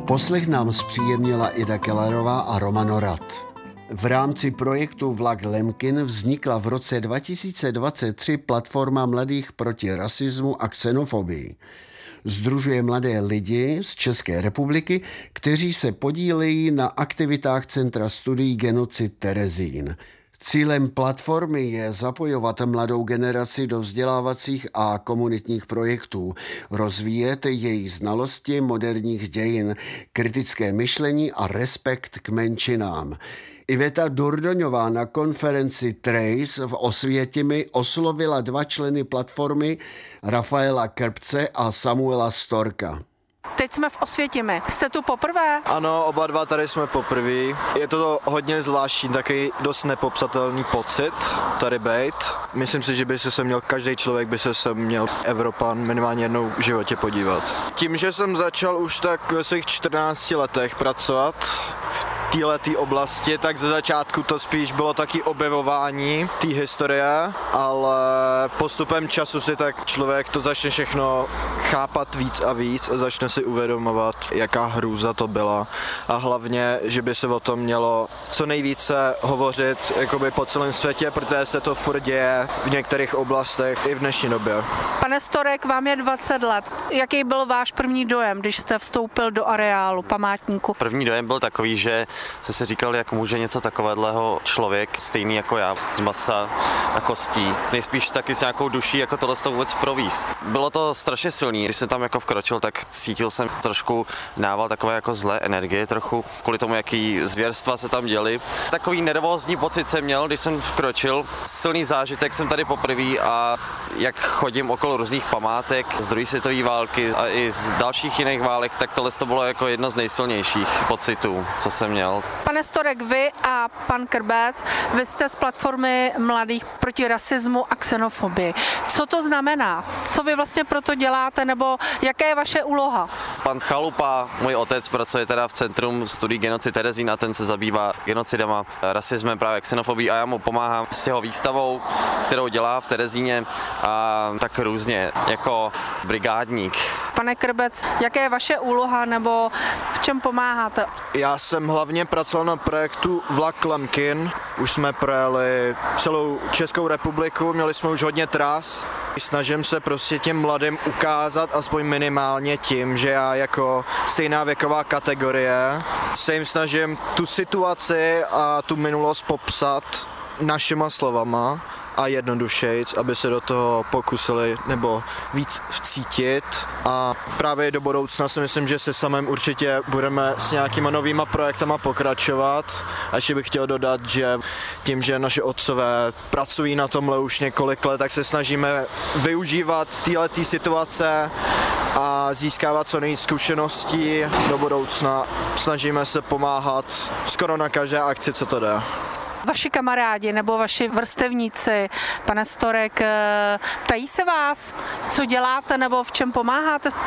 Poslech nám zpříjemnila Ida Kellerová a Roman Norat. V rámci projektu Vlak Lemkin vznikla v roce 2023 platforma mladých proti rasismu a xenofobii. Sdružuje mladé lidi z České republiky, kteří se podílejí na aktivitách Centra studií genocid Terezín. Cílem platformy je zapojovat mladou generaci do vzdělávacích a komunitních projektů, rozvíjet její znalosti moderních dějin, kritické myšlení a respekt k menšinám. Iveta Durdoňová na konferenci Trace v Osvětimi oslovila 2 členy platformy, Rafaela Krbce a Samuela Storka. Teď jsme v Osvětimi. Jste tu poprvé? Ano, oba dva tady jsme poprvé. Je to hodně zvláštní, taky dost nepopsatelný pocit tady bejt. Myslím si, že by se měl, každý člověk by se měl Evropan minimálně jednou v životě podívat. Tím, že jsem začal už tak ve svých 14 letech pracovat v této oblasti, tak ze začátku to spíš bylo taky objevování té historie, ale postupem času si tak člověk to začne všechno chápat víc a víc a začne si uvědomovat, jaká hrůza to byla a hlavně, že by se o tom mělo co nejvíce hovořit jakoby po celém světě, protože se to furt děje v některých oblastech i v dnešní době. Pane Storek, vám je 20 let. Jaký byl váš první dojem, když jste vstoupil do areálu památníku? První dojem byl takový, že jsem si říkal, jak může něco takového člověk, stejný jako já, z masa a kostí, nejspíš taky s nějakou duší, jako tohle to vůbec províst. Bylo to strašně silný, když jsem tam jako vkročil, tak cítil jsem trošku nával takové jako zlé energie, trochu kvůli tomu, jaký zvěrstva se tam děly. Takový nervózní pocit jsem měl, když jsem vkročil. Silný zážitek jsem tady poprvé a jak chodím okolo různých památek z druhé světové války a i z dalších jiných válek, tak tohle to bylo jako jedno z nejsilnějších pocitů, co jsem měl. Pane Storek, vy a pan Krbec, vy jste z platformy mladých proti rasismu a xenofobii. Co to znamená? Co vy vlastně proto děláte, nebo jaká je vaše úloha? Pan Chalupa, můj otec, pracuje teda v Centrum studií genocid Terezín a ten se zabývá genocidama, rasismem, právě xenofobií a já mu pomáhám s jeho výstavou, kterou dělá v Terezíně a tak různě, jako brigádník. Pane Krbec, jaká je vaše úloha, nebo v čem pomáháte? Já jsem hlavně pracoval na projektu Vlak Lemkin. Už jsme projeli celou Českou republiku, měli jsme už hodně tras. Snažím se prostě těm mladým ukázat, aspoň minimálně tím, že já jako stejná věková kategorie se jim snažím tu situaci a tu minulost popsat našima slovama a jednodušejc, aby se do toho pokusili nebo víc vcítit. A právě do budoucna si myslím, že se samým určitě budeme s nějakýma novýma projektama pokračovat. A ještě bych chtěl dodat, že tím, že naše otcové pracují na tomhle už několik let, tak se snažíme využívat této situace a získávat co nejvíc zkušeností do budoucna. Snažíme se pomáhat skoro na každé akci, co to jde. Vaši kamarádi nebo vaši vrstevníci, pane Storek, ptají se vás, co děláte nebo v čem pomáháte?